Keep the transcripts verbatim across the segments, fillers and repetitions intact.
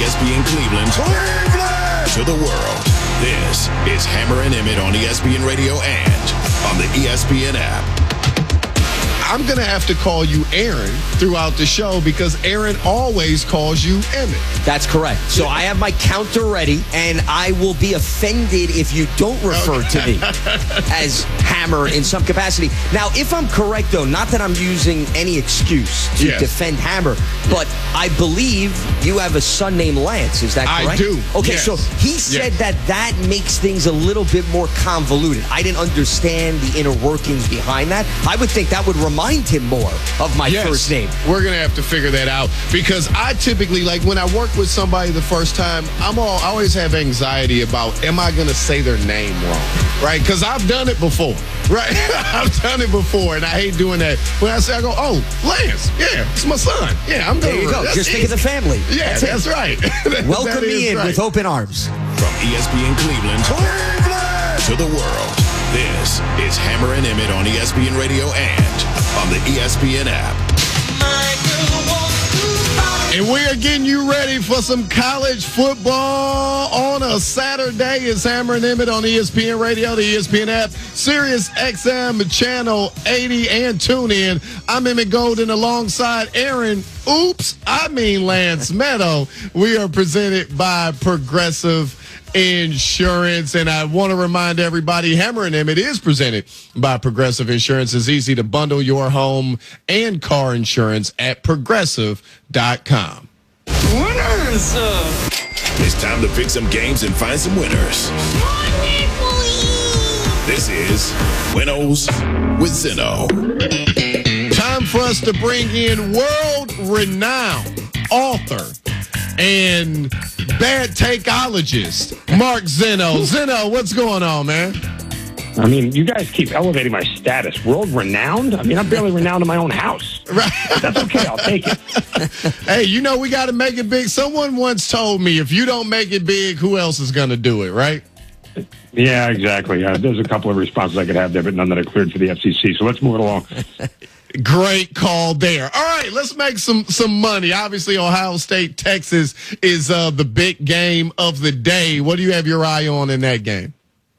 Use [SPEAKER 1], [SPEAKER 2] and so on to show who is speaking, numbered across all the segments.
[SPEAKER 1] E S P N Cleveland, Cleveland to the world. This is Hammer and Emmett on E S P N Radio and on the E S P N app.
[SPEAKER 2] I'm going to have to call you Aaron throughout the show because Aaron always calls you Emmett.
[SPEAKER 3] That's correct. So I have my counter ready, and I will be offended if you don't refer okay. to me as Hammer in some capacity. Now, if I'm correct, though, not that I'm using any excuse to yes. defend Hammer, but I believe you have a son named Lance. Is that correct?
[SPEAKER 2] I do.
[SPEAKER 3] Okay,
[SPEAKER 2] yes.
[SPEAKER 3] so he said yes. that that makes things a little bit more convoluted. I didn't understand the inner workings behind that. I would think that would remind him more of my
[SPEAKER 2] yes.
[SPEAKER 3] first name.
[SPEAKER 2] We're going to have to figure that out because I typically, like when I work with somebody the first time, I'm all, I always have anxiety about, am I going to say their name wrong? Right? Because I've done it before. Right? I've done it before, and I hate doing that. When I say, I go, oh, Lance. Yeah, it's my son. Yeah, I'm going to.
[SPEAKER 3] There you go. Just
[SPEAKER 2] easy.
[SPEAKER 3] Think of the family.
[SPEAKER 2] Yeah, that's, that's right.
[SPEAKER 3] Welcome
[SPEAKER 2] that
[SPEAKER 3] me in
[SPEAKER 2] right.
[SPEAKER 3] with open arms.
[SPEAKER 1] From E S P N Cleveland, Cleveland to the world. This is Hammer and Emmett on E S P N Radio and on the E S P N app.
[SPEAKER 2] And we are getting you ready for some college football on a Saturday. It's Hammer and Emmett on E S P N Radio, the E S P N app, Sirius X M Channel eighty, and TuneIn. I'm Emmett Golden alongside Aaron, oops, I mean Lance Meadow. We are presented by Progressive Insurance, and I want to remind everybody, Hammer and Emmett is presented by Progressive Insurance. It's easy to bundle your home and car insurance at progressive dot com.
[SPEAKER 1] Winners! It's time to pick some games and find some winners. This is Winnows with Zeno.
[SPEAKER 2] Time for us to bring in world-renowned author and bad takeologist, Mark Zeno. Zeno, what's going on, man?
[SPEAKER 4] I mean, you guys keep elevating my status. World-renowned? I mean, I'm barely renowned in my own house.
[SPEAKER 2] Right.
[SPEAKER 4] But that's okay. I'll take it.
[SPEAKER 2] Hey, you know, we got to make it big. Someone once told me, if you don't make it big, who else is going to do it, right?
[SPEAKER 4] Yeah, exactly. Uh, there's a couple of responses I could have there, but none that are cleared for the F C C. So let's move it along.
[SPEAKER 2] Great call there. All right, let's make some some money. Obviously, Ohio State, Texas is uh, the big game of the day. What do you have your eye on in that game?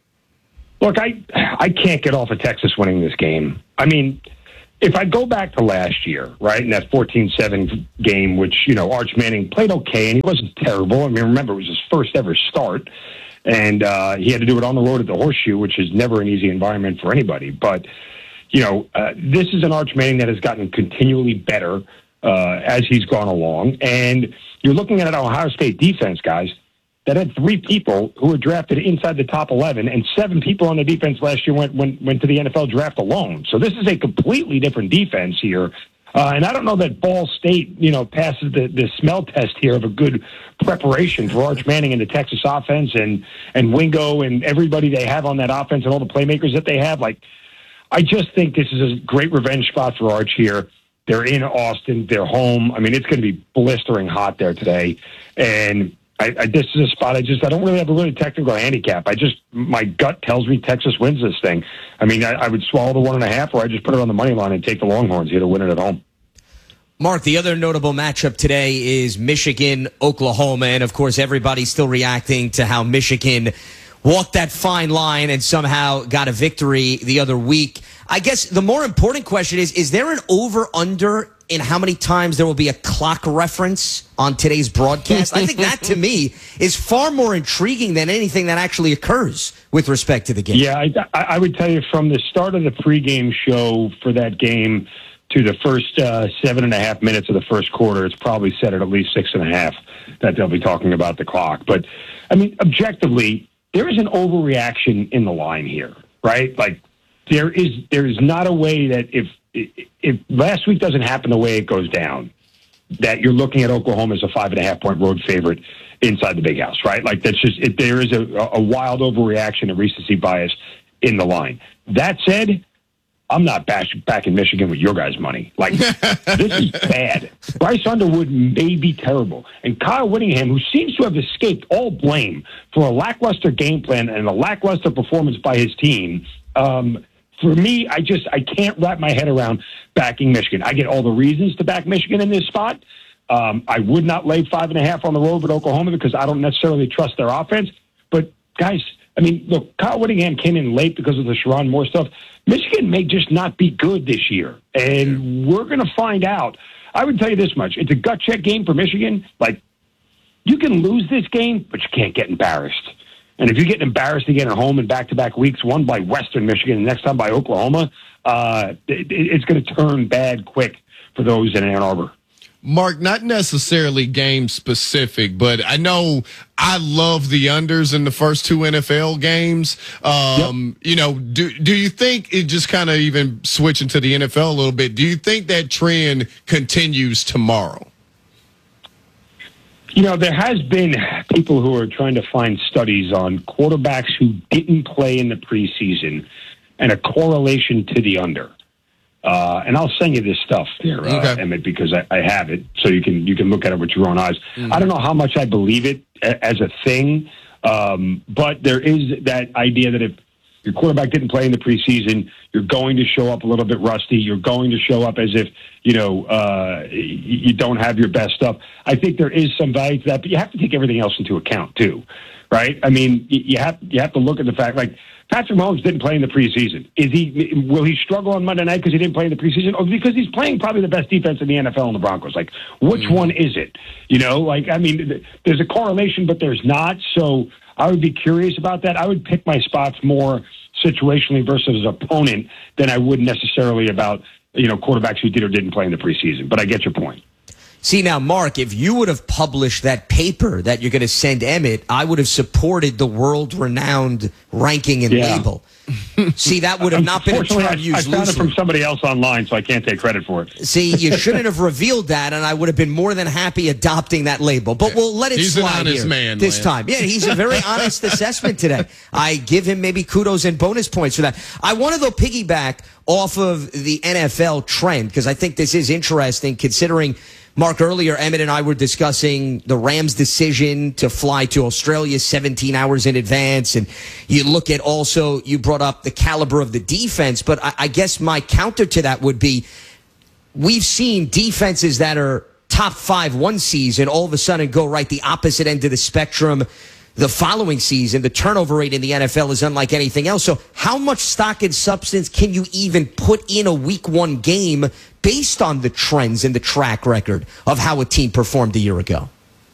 [SPEAKER 4] Look, I I can't get off of Texas winning this game. I mean, if I go back to last year, right, in that fourteen seven game, which, you know, Arch Manning played okay, and he wasn't terrible. I mean, remember, it was his first ever start, and uh, he had to do it on the road at the Horseshoe, which is never an easy environment for anybody. But you know, uh, this is an Arch Manning that has gotten continually better uh, as he's gone along. And you're looking at an Ohio State defense, guys, that had three people who were drafted inside the top eleven, and seven people on the defense last year went went, went to the N F L draft alone. So this is a completely different defense here. Uh, and I don't know that Ball State, you know, passes the, the smell test here of a good preparation for Arch Manning and the Texas offense and, and Wingo and everybody they have on that offense and all the playmakers that they have. Like, I just think this is a great revenge spot for Arch here. They're in Austin. They're home. I mean, it's going to be blistering hot there today. And I, I, this is a spot I just, I don't really have a really technical handicap. I just, my gut tells me Texas wins this thing. I mean, I, I would swallow the one and a half, or I just put it on the money line and take the Longhorns here to win it at home.
[SPEAKER 3] Mark, the other notable matchup today is Michigan, Oklahoma. And of course, everybody's still reacting to how Michigan walked that fine line and somehow got a victory the other week. I guess the more important question is, is there an over-under in how many times there will be a clock reference on today's broadcast? I think that, to me, is far more intriguing than anything that actually occurs with respect to the game.
[SPEAKER 4] Yeah, I, I would tell you from the start of the pregame show for that game to the first uh, seven and a half minutes of the first quarter, it's probably set at at least six and a half that they'll be talking about the clock. But, I mean, objectively, there is an overreaction in the line here, right? Like, there is there is not a way that if if last week doesn't happen the way it goes down, that you're looking at Oklahoma as a five and a half point road favorite inside the Big House, right? Like, that's just it, there is a, a wild overreaction and recency bias in the line. That said, I'm not back, back in Michigan with your guys' money. Like, this is bad. Bryce Underwood may be terrible. And Kyle Whittingham, who seems to have escaped all blame for a lackluster game plan and a lackluster performance by his team, um, for me, I just I can't wrap my head around backing Michigan. I get all the reasons to back Michigan in this spot, Um, I would not lay five and a half on the road with Oklahoma because I don't necessarily trust their offense. But, guys, I mean, look, Kyle Whittingham came in late because of the Sherrone Moore stuff. Michigan may just not be good this year, and we're going to find out. I would tell you this much. It's a gut check game for Michigan. Like, you can lose this game, but you can't get embarrassed. And if you get embarrassed again at home in back-to-back weeks, one by Western Michigan and next time by Oklahoma, uh, it, it's going to turn bad quick for those in Ann Arbor.
[SPEAKER 2] Mark, not necessarily game specific, but I know I love the unders in the first two N F L games. Um, yep. You know, do do you think it just kind of even switching to the N F L a little bit? Do you think that trend continues tomorrow?
[SPEAKER 4] You know, there has been people who are trying to find studies on quarterbacks who didn't play in the preseason and a correlation to the under. Uh, and I'll send you this stuff here, uh, okay. Emmett, because I, I have it, so you can you can look at it with your own eyes. Mm-hmm. I don't know how much I believe it a, as a thing, um, but there is that idea that if your quarterback didn't play in the preseason, you're going to show up a little bit rusty. You're going to show up as if, you know, uh, you don't have your best stuff. I think there is some value to that, but you have to take everything else into account too, right? I mean, you have you have to look at the fact, like, Patrick Mahomes didn't play in the preseason. Is he? Will he struggle on Monday night because he didn't play in the preseason, or because he's playing probably the best defense in the N F L in the Broncos? Like, which mm-hmm. one is it? You know, like, I mean, there's a correlation, but there's not. So I would be curious about that. I would pick my spots more situationally versus opponent than I would necessarily about, you know, quarterbacks who did or didn't play in the preseason. But I get your point.
[SPEAKER 3] See, now, Mark, if you would have published that paper that you're going to send Emmett, I would have supported the world-renowned ranking and
[SPEAKER 4] yeah.
[SPEAKER 3] label. See, that would have not been a term
[SPEAKER 4] I,
[SPEAKER 3] used
[SPEAKER 4] I found
[SPEAKER 3] loosely.
[SPEAKER 4] it from somebody else online, so I can't take credit for it.
[SPEAKER 3] See, you shouldn't have revealed that, and I would have been more than happy adopting that label. But we'll let it
[SPEAKER 2] he's
[SPEAKER 3] slide
[SPEAKER 2] an honest
[SPEAKER 3] here
[SPEAKER 2] man,
[SPEAKER 3] this
[SPEAKER 2] Lance.
[SPEAKER 3] time. Yeah, he's a very honest assessment today. I give him maybe kudos and bonus points for that. I want to, though, piggyback off of the N F L trend, because I think this is interesting, considering – Mark, earlier, Emmett and I were discussing the Rams' decision to fly to Australia seventeen hours in advance. And you look at also, you brought up the caliber of the defense. But I, I guess my counter to that would be, we've seen defenses that are top five one season all of a sudden go right the opposite end of the spectrum the following season. The turnover rate in the N F L is unlike anything else. So how much stock and substance can you even put in a week one game based on the trends and the track record of how a team performed a year ago?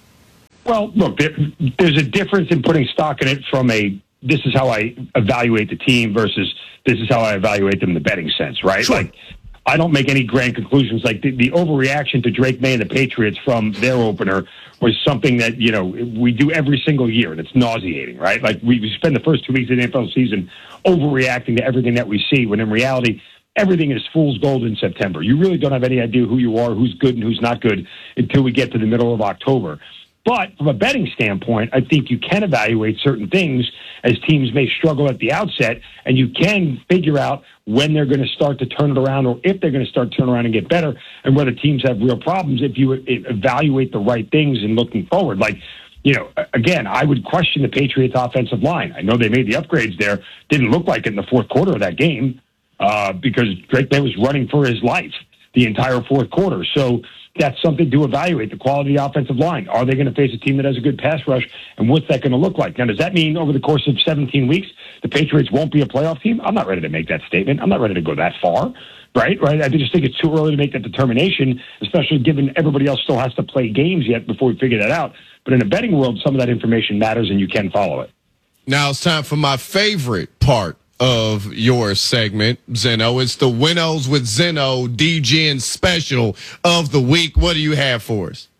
[SPEAKER 4] Well, look, there, there's a difference in putting stock in it from a, this is how I evaluate the team versus this is how I evaluate them in the betting sense, right?
[SPEAKER 3] Sure.
[SPEAKER 4] Like, I don't make any grand conclusions. Like the, the overreaction to Drake May and the Patriots from their opener was something that, you know, we do every single year, and it's nauseating, right? Like we, we spend the first two weeks of the N F L season overreacting to everything that we see, when in reality, everything is fool's gold in September. You really don't have any idea who you are, who's good and who's not good until we get to the middle of October. But from a betting standpoint, I think you can evaluate certain things as teams may struggle at the outset, and you can figure out when they're going to start to turn it around, or if they're going to start to turn around and get better, and whether teams have real problems if you evaluate the right things and looking forward. Like, you know, again, I would question the Patriots' offensive line. I know they made the upgrades there. Didn't look like it in the fourth quarter of that game uh, because Drake May was running for his life the entire fourth quarter. So that's something to evaluate, the quality of the offensive line. Are they going to face a team that has a good pass rush, and what's that going to look like? Now, does that mean over the course of seventeen weeks, the Patriots won't be a playoff team? I'm not ready to make that statement. I'm not ready to go that far, right? Right? I just think it's too early to make that determination, especially given everybody else still has to play games yet before we figure that out. But in the betting world, some of that information matters, and you can follow it.
[SPEAKER 2] Now it's time for my favorite part of your segment, Zeno. It's the Winnows with Zeno D Gen special of the week. What do you have for us?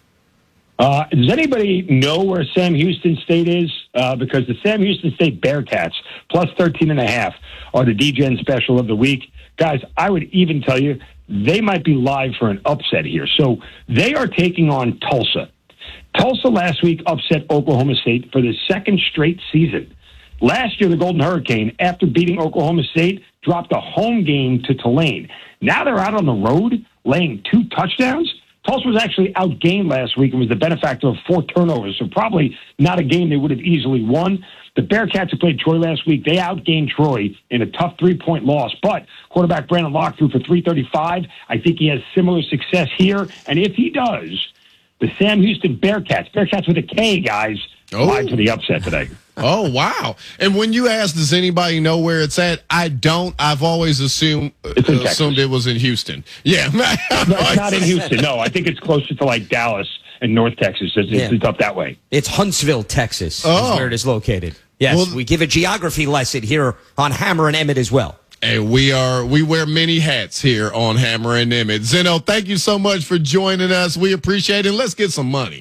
[SPEAKER 4] Uh, does anybody know where Sam Houston State is? Uh, because the Sam Houston State Bearcats, plus thirteen and a half, are the D Gen special of the week. Guys, I would even tell you they might be live for an upset here. So they are taking on Tulsa. Tulsa last week upset Oklahoma State for the second straight season. Last year, the Golden Hurricane, after beating Oklahoma State, dropped a home game to Tulane. Now they're out on the road laying two touchdowns. Tulsa was actually outgained last week and was the benefactor of four turnovers, so probably not a game they would have easily won. The Bearcats who played Troy last week, they outgained Troy in a tough three-point loss. But quarterback Brandon Locke threw for three thirty-five. I think he has similar success here. And if he does, the Sam Houston Bearcats, Bearcats with a K, guys,
[SPEAKER 2] oh.
[SPEAKER 4] live for the upset today.
[SPEAKER 2] Oh, wow. And when you ask, does anybody know where it's at? I don't. I've always assumed uh, assumed it was in Houston. Yeah.
[SPEAKER 4] No, it's not in Houston. No, I think it's closer to like Dallas and North Texas. It's, yeah. it's up that way.
[SPEAKER 3] It's Huntsville, Texas,
[SPEAKER 2] oh.
[SPEAKER 3] is where it is located. Yes, well, we give a geography lesson here on Hammer and Emmett as well.
[SPEAKER 2] Hey, we are we wear many hats here on Hammer and Emmett. Zeno, thank you so much for joining us. We appreciate it. Let's get some money.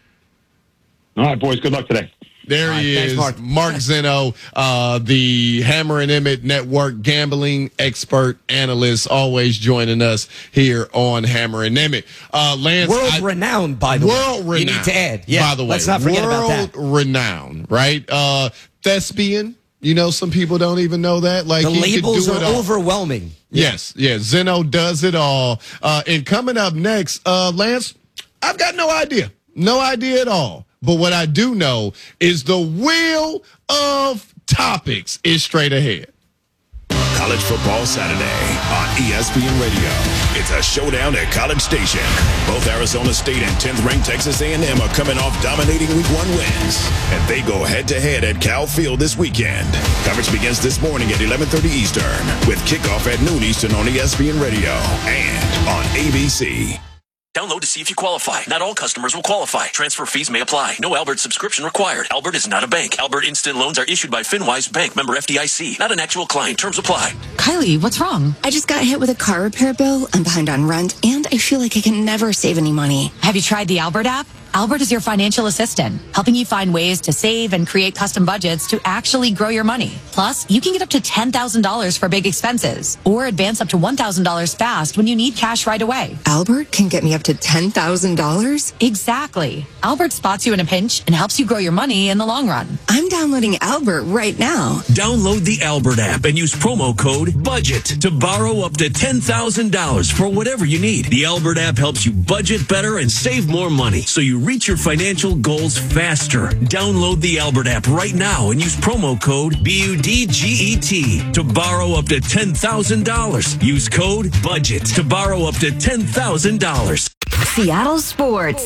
[SPEAKER 4] All right, boys. Good luck today.
[SPEAKER 2] There he
[SPEAKER 3] right, thanks,
[SPEAKER 2] is,
[SPEAKER 3] Mark,
[SPEAKER 2] Mark Zeno, uh, the Hammer and Emmett Network gambling expert analyst, always joining us here on Hammer and Emmett. Uh, Lance,
[SPEAKER 3] world
[SPEAKER 2] I,
[SPEAKER 3] renowned, by the
[SPEAKER 2] world
[SPEAKER 3] way.
[SPEAKER 2] Renowned,
[SPEAKER 3] you need to add, yeah.
[SPEAKER 2] By the way,
[SPEAKER 3] let's not forget
[SPEAKER 2] world
[SPEAKER 3] about that.
[SPEAKER 2] Renowned, right? Uh, thespian. You know, some people don't even know that. Like
[SPEAKER 3] the
[SPEAKER 2] he
[SPEAKER 3] labels
[SPEAKER 2] could do
[SPEAKER 3] are
[SPEAKER 2] it all.
[SPEAKER 3] overwhelming.
[SPEAKER 2] Yes, yes. Zeno does it all. Uh, and coming up next, uh, Lance, I've got no idea, no idea at all. But what I do know is the wheel of topics is straight ahead.
[SPEAKER 1] College Football Saturday on E S P N Radio. It's a showdown at College Station. Both Arizona State and tenth-ranked Texas A and M are coming off dominating week one wins, and they go head-to-head at Cal Field this weekend. Coverage begins this morning at eleven thirty Eastern, with kickoff at noon Eastern on E S P N Radio and on A B C.
[SPEAKER 5] Download to see if you qualify. Not all customers will qualify. Transfer fees may apply. No Albert subscription required. Albert is not a bank. Albert Instant Loans are issued by FinWise Bank, member F D I C. Not an actual client. Terms apply.
[SPEAKER 6] Kylie, what's wrong? I just got hit with a car repair bill. I'm behind on rent, and I feel like I can never save any money.
[SPEAKER 7] Have you tried the Albert app? Albert is your financial assistant, helping you find ways to save and create custom budgets to actually grow your money. Plus, you can get up to ten thousand dollars for big expenses or advance up to one thousand dollars fast when you need cash right away.
[SPEAKER 6] Albert can get me up to ten thousand dollars?
[SPEAKER 7] Exactly. Albert spots you in a pinch and helps you grow your money in the long run.
[SPEAKER 6] I'm downloading Albert right now.
[SPEAKER 5] Download the Albert app and use promo code BUDGET to borrow up to ten thousand dollars for whatever you need. The Albert app helps you budget better and save more money, so you reach your financial goals faster. Download the Albert app right now and use promo code B U D G E T to borrow up to ten thousand dollars. Use code BUDGET to borrow up to ten thousand dollars.
[SPEAKER 8] Seattle Sports.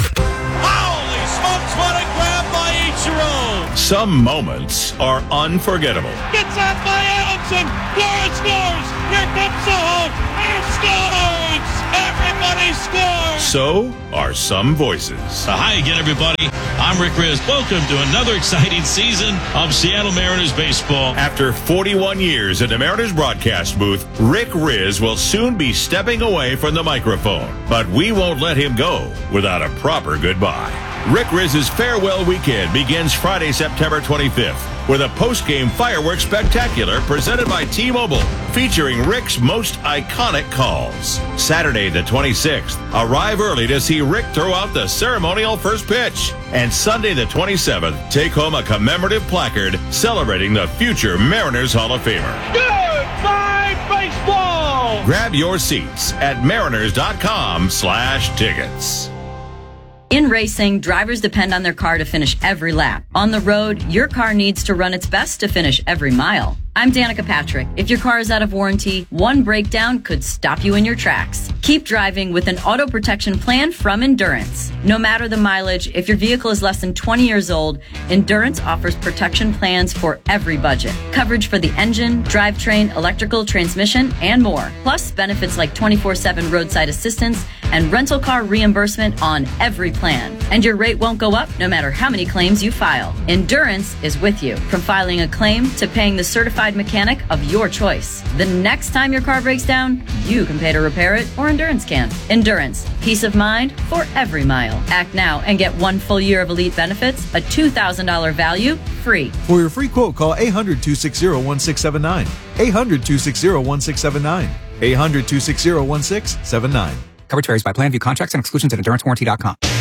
[SPEAKER 9] Holy smokes, what a grab by Ichiro!
[SPEAKER 10] Some moments are unforgettable.
[SPEAKER 9] Gets out by Allenson. Lawrence scores. Here comes Soho. And scores! Everybody scores!
[SPEAKER 10] So are some voices.
[SPEAKER 9] Uh, hi again, everybody. I'm Rick Riz. Welcome to another exciting season of Seattle Mariners baseball.
[SPEAKER 10] After forty-one years in the Mariners broadcast booth, Rick Riz will soon be stepping away from the microphone. But we won't let him go without a proper goodbye. Rick Riz's farewell weekend begins Friday, September twenty-fifth, with a post-game fireworks spectacular presented by T-Mobile, featuring Rick's most iconic calls. Saturday the twenty-sixth, arrive early to see Rick throw out the ceremonial first pitch. And Sunday the twenty-seventh, take home a commemorative placard celebrating the future Mariners Hall of Famer.
[SPEAKER 9] Goodbye, baseball!
[SPEAKER 10] Grab your seats at mariners.com slash tickets.
[SPEAKER 11] In racing, drivers depend on their car to finish every lap. On the road, your car needs to run its best to finish every mile. I'm Danica Patrick. If your car is out of warranty, one breakdown could stop you in your tracks. Keep driving with an auto protection plan from Endurance. No matter the mileage, if your vehicle is less than twenty years old, Endurance offers protection plans for every budget. Coverage for the engine, drivetrain, electrical, transmission, and more. Plus benefits like twenty-four seven roadside assistance and rental car reimbursement on every plan. And your rate won't go up no matter how many claims you file. Endurance is with you, from filing a claim to paying the certified mechanic of your choice. The next time your car breaks down, you can pay to repair it, or Endurance can. Endurance, peace of mind for every mile. Act now and get one full year of elite benefits, a two thousand dollars value, free.
[SPEAKER 12] For your free quote, call eight hundred, two six zero, one six seven nine. eight hundred, two six zero, one six seven nine. eight hundred, two six zero, one six seven nine.
[SPEAKER 13] Coverage varies by plan. View contracts and exclusions at endurance warranty dot com.